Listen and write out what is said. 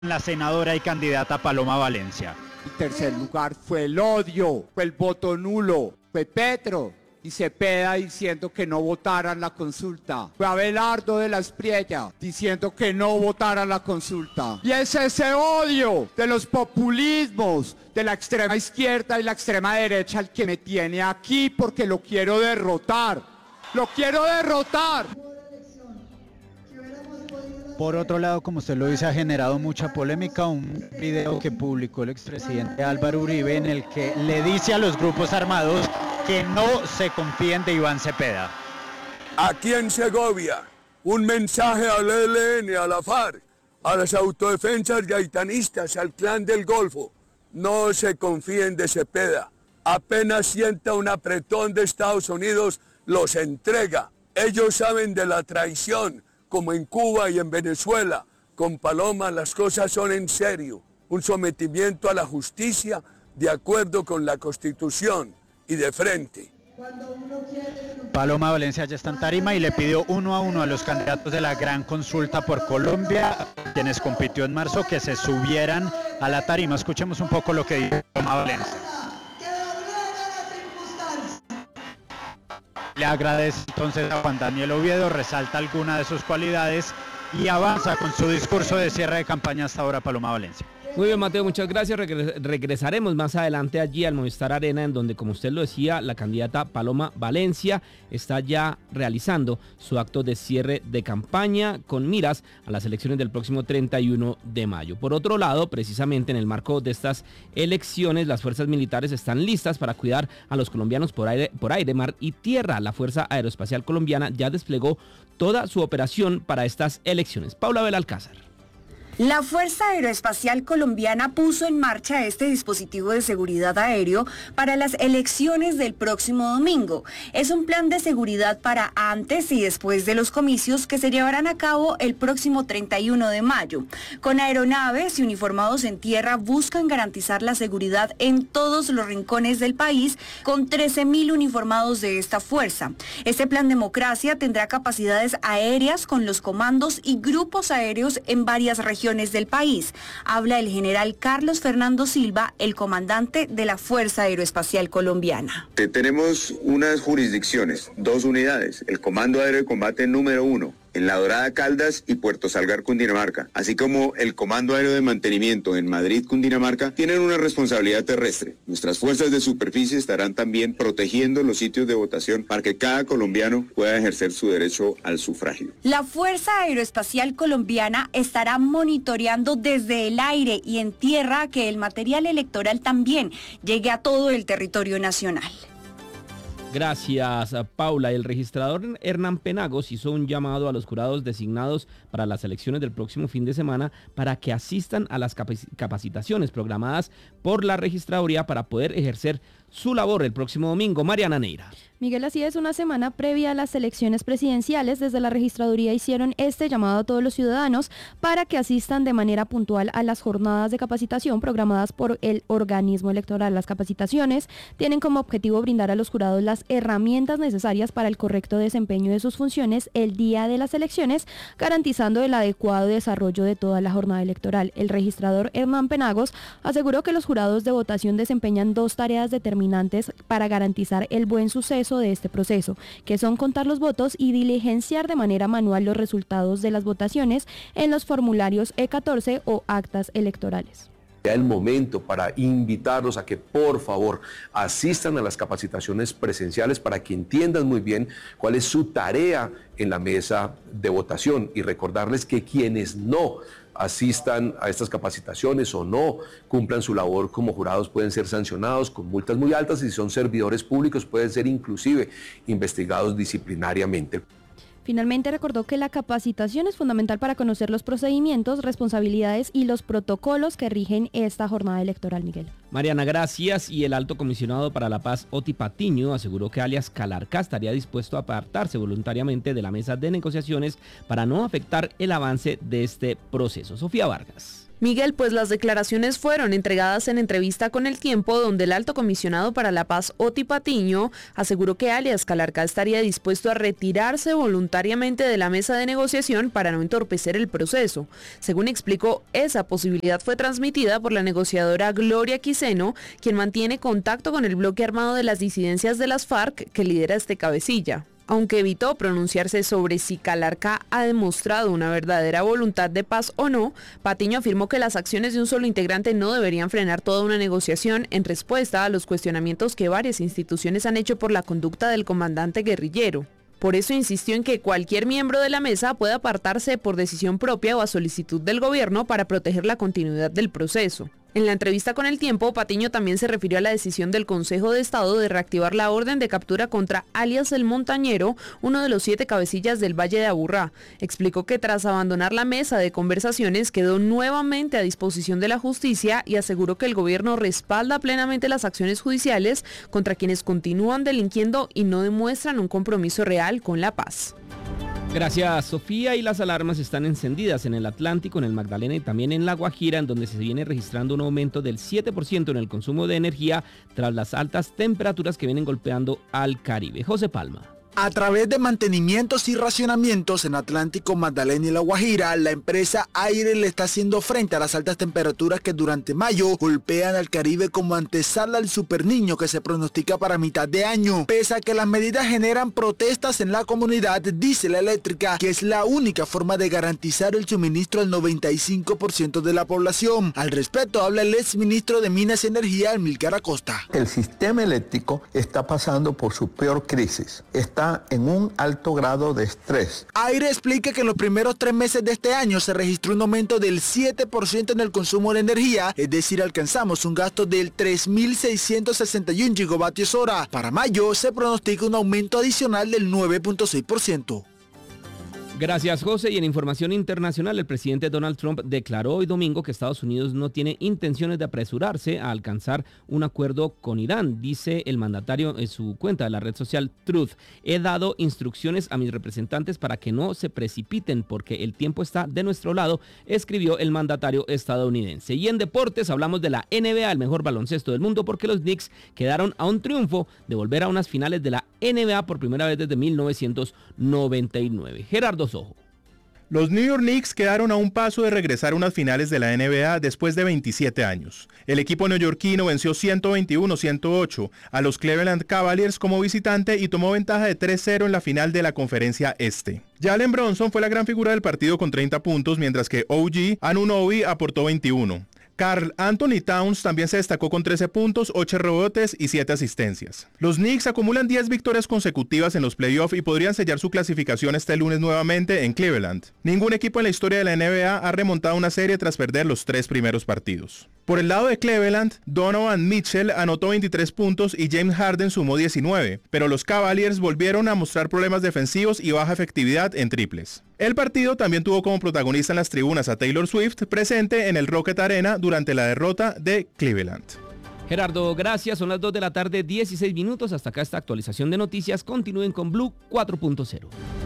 la senadora y candidata Paloma Valencia. El tercer lugar fue el odio, fue el voto nulo, fue Petro y Cepeda diciendo que no votaran la consulta. Fue Abelardo de la Espriella diciendo que no votaran la consulta. Y es ese odio de los populismos de la extrema izquierda y la extrema derecha el que me tiene aquí porque lo quiero derrotar. ¡Lo quiero derrotar! Por otro lado, como usted lo dice, ha generado mucha polémica un video que publicó el expresidente Álvaro Uribe en el que le dice a los grupos armados que no se confíen de Iván Cepeda. Aquí en Segovia, un mensaje al ELN, a la FARC, a las autodefensas gaitanistas, al Clan del Golfo. No se confíen de Cepeda. Apenas sienta un apretón de Estados Unidos, los entrega. Ellos saben de la traición, como en Cuba y en Venezuela. Con Paloma las cosas son en serio. Un sometimiento a la justicia de acuerdo con la Constitución y de frente. Paloma Valencia ya está en tarima y le pidió 1 a 1 a los candidatos de la gran consulta por Colombia, quienes compitió en marzo, que se subieran a la tarima. Escuchemos un poco lo que dijo Paloma Valencia. Le agradece entonces a Juan Daniel Oviedo, resalta alguna de sus cualidades y avanza con su discurso de cierre de campaña hasta ahora Paloma Valencia. Muy bien, Mateo, muchas gracias. Regresaremos más adelante allí al Movistar Arena, en donde, como usted lo decía, la candidata Paloma Valencia está ya realizando su acto de cierre de campaña con miras a las elecciones del próximo 31 de mayo. Por otro lado, precisamente en el marco de estas elecciones, las fuerzas militares están listas para cuidar a los colombianos por aire, mar y tierra. La Fuerza Aeroespacial Colombiana ya desplegó toda su operación para estas elecciones. Paula Belalcázar. La Fuerza Aeroespacial Colombiana puso en marcha este dispositivo de seguridad aéreo para las elecciones del próximo domingo. Es un plan de seguridad para antes y después de los comicios que se llevarán a cabo el próximo 31 de mayo. Con aeronaves y uniformados en tierra buscan garantizar la seguridad en todos los rincones del país con 13.000 uniformados de esta fuerza. Este plan Democracia tendrá capacidades aéreas con los comandos y grupos aéreos en varias regiones del país. Habla el general Carlos Fernando Silva, el comandante de la Fuerza Aeroespacial Colombiana. Tenemos unas jurisdicciones, 2 unidades, el Comando Aéreo de Combate número 1, en La Dorada, Caldas y Puerto Salgar, Cundinamarca, así como el Comando Aéreo de Mantenimiento en Madrid, Cundinamarca, tienen una responsabilidad terrestre. Nuestras fuerzas de superficie estarán también protegiendo los sitios de votación para que cada colombiano pueda ejercer su derecho al sufragio. La Fuerza Aeroespacial Colombiana estará monitoreando desde el aire y en tierra que el material electoral también llegue a todo el territorio nacional. Gracias, Paula. El registrador Hernán Penagos hizo un llamado a los jurados designados para las elecciones del próximo fin de semana para que asistan a las capacitaciones programadas por la registraduría para poder ejercer su labor el próximo domingo. Mariana Neira. Miguel, así es, una semana previa a las elecciones presidenciales, desde la registraduría hicieron este llamado a todos los ciudadanos para que asistan de manera puntual a las jornadas de capacitación programadas por el organismo electoral. Las capacitaciones tienen como objetivo brindar a los jurados las herramientas necesarias para el correcto desempeño de sus funciones el día de las elecciones, garantizando el adecuado desarrollo de toda la jornada electoral. El registrador Hernán Penagos aseguró que los jurados de votación desempeñan 2 tareas determinantes para garantizar el buen suceso de este proceso, que son contar los votos y diligenciar de manera manual los resultados de las votaciones en los formularios E14 o actas electorales. Ya el momento para invitarlos a que por favor asistan a las capacitaciones presenciales para que entiendan muy bien cuál es su tarea en la mesa de votación y recordarles que quienes no asistan a estas capacitaciones o no cumplan su labor como jurados pueden ser sancionados con multas muy altas y si son servidores públicos pueden ser inclusive investigados disciplinariamente. Finalmente recordó que la capacitación es fundamental para conocer los procedimientos, responsabilidades y los protocolos que rigen esta jornada electoral, Miguel. Mariana, gracias. Y el alto comisionado para la paz, Oti Patiño, aseguró que alias Calarca estaría dispuesto a apartarse voluntariamente de la mesa de negociaciones para no afectar el avance de este proceso. Sofía Vargas. Miguel, pues las declaraciones fueron entregadas en entrevista con El Tiempo, donde el alto comisionado para la paz, Oti Patiño, aseguró que alias Calarcá estaría dispuesto a retirarse voluntariamente de la mesa de negociación para no entorpecer el proceso. Según explicó, esa posibilidad fue transmitida por la negociadora Gloria Quiseno, quien mantiene contacto con el bloque armado de las disidencias de las FARC que lidera este cabecilla. Aunque evitó pronunciarse sobre si Calarcá ha demostrado una verdadera voluntad de paz o no, Patiño afirmó que las acciones de un solo integrante no deberían frenar toda una negociación en respuesta a los cuestionamientos que varias instituciones han hecho por la conducta del comandante guerrillero. Por eso insistió en que cualquier miembro de la mesa puede apartarse por decisión propia o a solicitud del gobierno para proteger la continuidad del proceso. En la entrevista con El Tiempo, Patiño también se refirió a la decisión del Consejo de Estado de reactivar la orden de captura contra alias El Montañero, uno de los 7 cabecillas del Valle de Aburrá. Explicó que tras abandonar la mesa de conversaciones quedó nuevamente a disposición de la justicia y aseguró que el gobierno respalda plenamente las acciones judiciales contra quienes continúan delinquiendo y no demuestran un compromiso real con la paz. Gracias, Sofía. Y las alarmas están encendidas en el Atlántico, en el Magdalena y también en La Guajira, en donde se viene registrando un aumento del 7% en el consumo de energía tras las altas temperaturas que vienen golpeando al Caribe. José Palma. A través de mantenimientos y racionamientos en Atlántico, Magdalena y La Guajira, la empresa Aire le está haciendo frente a las altas temperaturas que durante mayo golpean al Caribe como antesala al Super Niño que se pronostica para mitad de año. Pese a que las medidas generan protestas en la comunidad, dice la eléctrica que es la única forma de garantizar el suministro al 95% de la población. Al respecto habla el exministro de Minas y Energía, Amílcar Acosta. El sistema eléctrico está pasando por su peor crisis. Está en un alto grado de estrés. Aire explica que en los primeros 3 meses de este año se registró un aumento del 7% en el consumo de energía, es decir, alcanzamos un gasto del 3.661 gigavatios hora. Para mayo se pronostica un aumento adicional del 9.6%. Gracias, José. Y en información internacional, el presidente Donald Trump declaró hoy domingo que Estados Unidos no tiene intenciones de apresurarse a alcanzar un acuerdo con Irán. Dice el mandatario en su cuenta de la red social Truth: he dado instrucciones a mis representantes para que no se precipiten porque el tiempo está de nuestro lado, escribió el mandatario estadounidense. Y en deportes hablamos de la NBA, el mejor baloncesto del mundo, porque los Knicks quedaron a un triunfo de volver a unas finales de la NBA por primera vez desde 1999. Gerardo Sojo. Los New York Knicks quedaron a un paso de regresar a unas finales de la NBA después de 27 años. El equipo neoyorquino venció 121-108 a los Cleveland Cavaliers como visitante y tomó ventaja de 3-0 en la final de la Conferencia Este. Jalen Brunson fue la gran figura del partido con 30 puntos, mientras que OG Anunoby aportó 21. Karl Anthony Towns también se destacó con 13 puntos, 8 rebotes y 7 asistencias. Los Knicks acumulan 10 victorias consecutivas en los playoffs y podrían sellar su clasificación este lunes nuevamente en Cleveland. Ningún equipo en la historia de la NBA ha remontado una serie tras perder los 3 primeros partidos. Por el lado de Cleveland, Donovan Mitchell anotó 23 puntos y James Harden sumó 19, pero los Cavaliers volvieron a mostrar problemas defensivos y baja efectividad en triples. El partido también tuvo como protagonista en las tribunas a Taylor Swift, presente en el Rocket Arena durante la derrota de Cleveland. Gerardo, gracias. Son las 2 de la tarde, 16 minutos. Hasta acá esta actualización de noticias. Continúen con Blue 4.0.